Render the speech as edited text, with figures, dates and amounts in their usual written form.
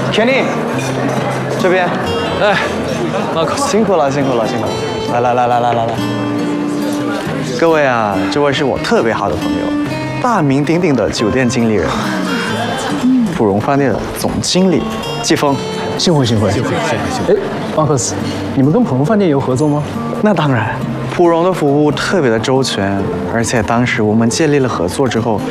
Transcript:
Kenny，这边。哎，辛苦了，辛苦了，辛苦了！来，各位啊，这位是我特别好的朋友，大名鼎鼎的酒店经理人，普荣饭店的总经理季风。 幸会。哎，马克思，你们跟普荣饭店有合作吗？ 那当然，普荣的服务特别的周全，而且当时我们建立了合作之后，